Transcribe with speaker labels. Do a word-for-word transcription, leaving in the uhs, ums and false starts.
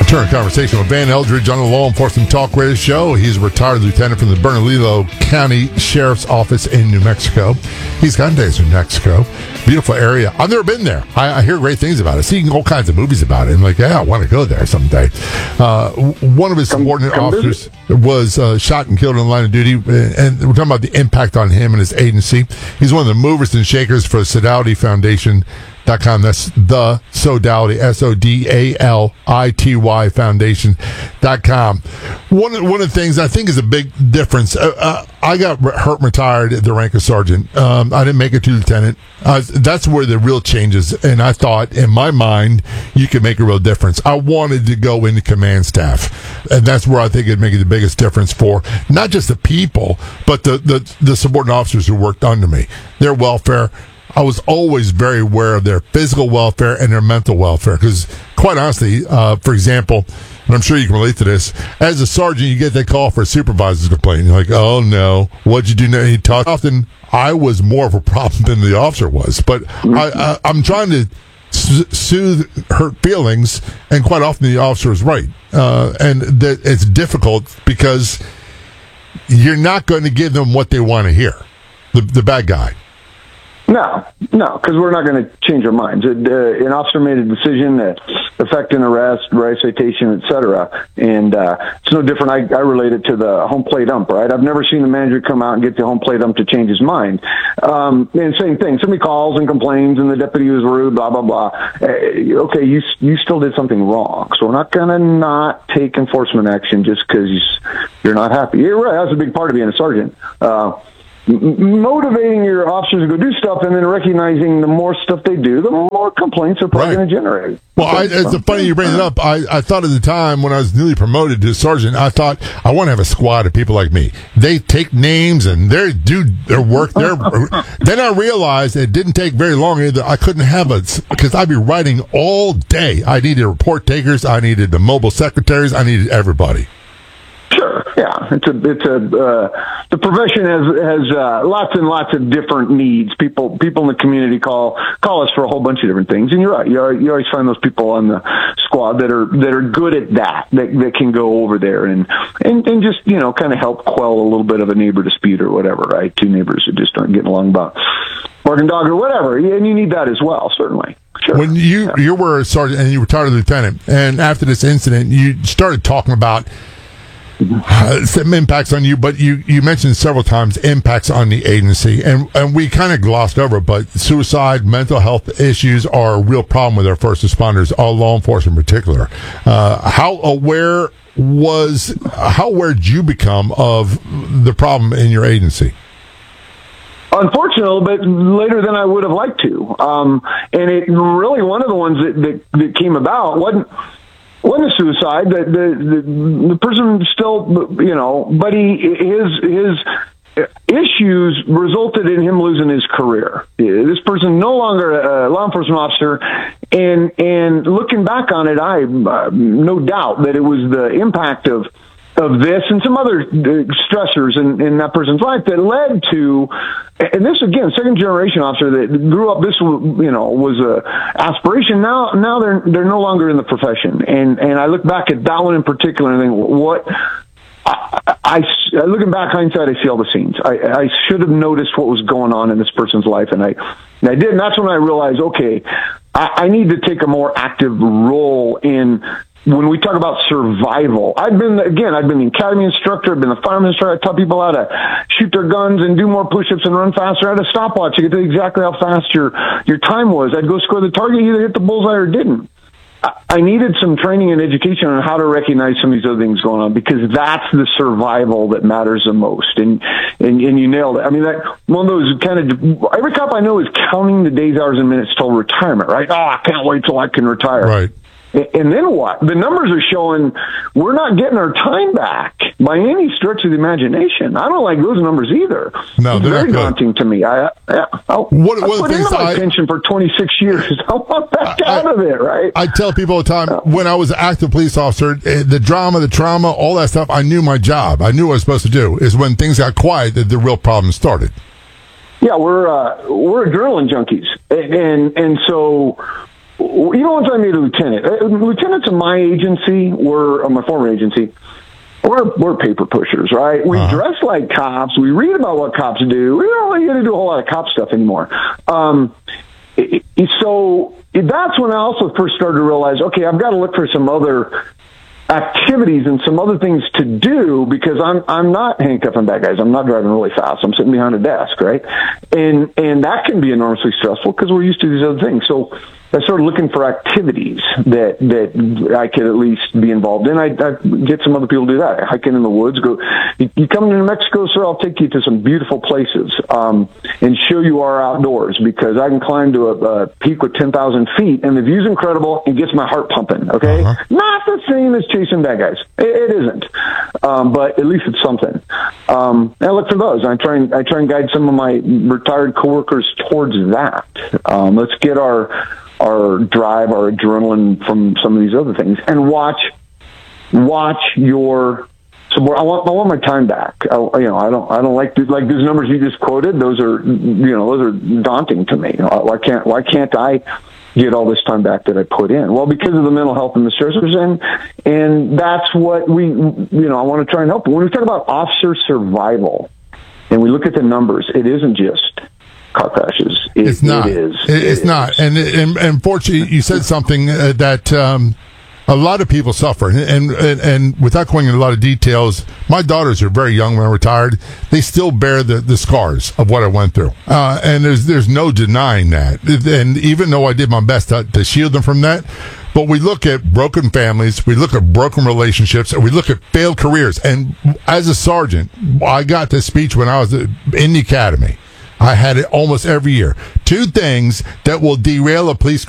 Speaker 1: Return conversation with Van Eldridge on the Law Enforcement Talk Radio Show. He's a retired lieutenant from the Bernalillo County Sheriff's Office in New Mexico. He's gotten days in New Mexico. Beautiful area. I've never been there. I, I hear great things about it. Seeing all kinds of movies about it. I'm like, yeah, I want to go there someday. Uh, one of his subordinate come, come officers visit. was uh, shot and killed in the line of duty, and we're talking about the impact on him and his agency. He's one of the movers and shakers for the Sodality Foundation. Dot com. That's the Sodality, S O D A L I T Y Foundation dot com. One, one of the things I think is a big difference, uh, uh, I got hurt and retired at the rank of sergeant. Um, I didn't make it to lieutenant. Uh, that's where the real changes, and I thought, in my mind, you could make a real difference. I wanted to go into command staff, and that's where I think it'd make the biggest difference for not just the people, but the, the, the subordinate officers who worked under me, their welfare. I was always very aware of their physical welfare and their mental welfare because, quite honestly, uh, for example, and I'm sure you can relate to this, as a sergeant, you get that call for a supervisor's complaint. You're like, oh, no, what'd you do now? He talked often. I was more of a problem than the officer was, but I, I, I'm trying to soothe hurt feelings, and quite often the officer is right. Uh, and that it's difficult because you're not going to give them what they want to hear, the, the bad guy.
Speaker 2: No, no, because we're not going to change our minds. Uh, an officer made a decision that affect an arrest, right, citation, et cetera, and uh, it's no different. I, I relate it to the home plate ump, right? I've never seen the manager come out and get the home plate ump to change his mind. Um, and same thing. Somebody calls and complains, and the deputy was rude, blah, blah, blah. Uh, okay, you you still did something wrong, so we're not going to not take enforcement action just because you're not happy. You're right. That's a big part of being a sergeant. Uh Motivating your officers to go do stuff and then recognizing the more stuff they do, the more complaints are probably right. going to generate.
Speaker 1: Well, I, it's so, funny you bring it up. I, I thought at the time when I was newly promoted to sergeant, I thought I want to have a squad of people like me. They take names and they do their work. They're, then I realized it didn't take very long either. I couldn't have a, because I'd be writing all day. I needed report takers. I needed the mobile secretaries. I needed everybody.
Speaker 2: Sure. Yeah, it's a it's a uh, the profession has has uh, lots and lots of different needs. People people in the community call call us for a whole bunch of different things, and you're right. You you always find those people on the squad that are that are good at that that that can go over there and and, and just you know kind of help quell a little bit of a neighbor dispute or whatever. Right, two neighbors that just aren't getting along about barking dog or whatever, and you need that as well, certainly. Sure.
Speaker 1: When you yeah. you were a sergeant and you retired as lieutenant, and after this incident, you started talking about. Uh, some impacts on you, but you, you mentioned several times impacts on the agency, and, and we kind of glossed over, but suicide, mental health issues are a real problem with our first responders, all law enforcement in particular. Uh, how aware was, how aware did you become of the problem in your agency?
Speaker 2: Unfortunately, but later than I would have liked to. Um, and it really, one of the ones that, that, that came about wasn't, wasn't a suicide. The, the the the person still, you know, but he his his issues resulted in him losing his career. This person no longer a law enforcement officer, and and looking back on it, I uh, no doubt that it was the impact of. of this and some other stressors in, in that person's life that led to, and this again, second generation officer that grew up, this, you know, was a aspiration. Now, now they're, they're no longer in the profession. And, and I look back at that one in particular and think, what, I, I, looking back hindsight, I see all the scenes. I, I should have noticed what was going on in this person's life. And I, and I did. And that's when I realized, okay, I, I need to take a more active role in, when we talk about survival. I've been, again, I've been the academy instructor, I've been the fireman instructor. I taught people how to shoot their guns and do more push-ups and run faster. I had a stopwatch to get to exactly how fast your, your time was. I'd go score the target, either hit the bullseye or didn't. I needed some training and education on how to recognize some of these other things going on, because that's the survival that matters the most. And, and, and you nailed it. I mean, that one of those kind of, every cop I know is counting the days, hours, and minutes till retirement, right? Oh, I can't wait till I can retire.
Speaker 1: Right.
Speaker 2: And then what? The numbers are showing we're not getting our time back by any stretch of the imagination. I don't like those numbers either.
Speaker 1: No,
Speaker 2: it's
Speaker 1: they're
Speaker 2: very
Speaker 1: not
Speaker 2: daunting to me. I, I, I,
Speaker 1: what,
Speaker 2: I
Speaker 1: what
Speaker 2: put into my I, pension for twenty-six years. I want back I, out of it, right?
Speaker 1: I tell people all the time, uh, when I was an active police officer, the drama, the trauma, all that stuff, I knew my job. I knew what I was supposed to do. Is when things got quiet that the real problems started.
Speaker 2: Yeah, we're uh, we're adrenaline junkies, and and, and so. you know, once I made a lieutenant, uh, lieutenants in my agency were, or my former agency, we're, we're paper pushers, right? We uh-huh. dress like cops. We read about what cops do. We don't really get to do a whole lot of cop stuff anymore. Um, it, it, so that's when I also first started to realize, okay, I've got to look for some other activities and some other things to do, because I'm I'm not handcuffing bad guys. I'm not driving really fast. I'm sitting behind a desk, right? And and that can be enormously stressful because we're used to these other things. So I started looking for activities that that I could at least be involved in. I I get some other people to do that. Hiking in the woods. Go. You, you come to New Mexico, sir? I'll take you to some beautiful places um, and show you our outdoors, because I can climb to a, a peak with ten thousand feet, and the view's incredible and gets my heart pumping. Okay, uh-huh. Not the same as chasing bad guys. It, it isn't, um, but at least it's something. Um, and I look for those. I try and I try and guide some of my retired coworkers towards that. Um, let's get our our drive, our adrenaline from some of these other things, and watch, watch your. So I want, I want my time back. I, you know, I don't, I don't like like those numbers you just quoted. Those are, you know, those are daunting to me. Why can't, why can't I get all this time back that I put in? Well, because of the mental health and the stressors, and and that's what we, you know, I want to try and help. When we talk about officer survival, and we look at the numbers, it isn't just car crashes. It,
Speaker 1: it's not.
Speaker 2: It is.
Speaker 1: It, it's
Speaker 2: it
Speaker 1: not.
Speaker 2: Is.
Speaker 1: And, and and fortunately, you said something uh, that um, a lot of people suffer. And, and and without going into a lot of details, my daughters are very young when I retired. They still bear the, the scars of what I went through. Uh, and there's there's no denying that. And even though I did my best to, to shield them from that, but we look at broken families, we look at broken relationships, and we look at failed careers. And as a sergeant, I got this speech when I was in the academy. I had it almost every year. Two things that will derail a police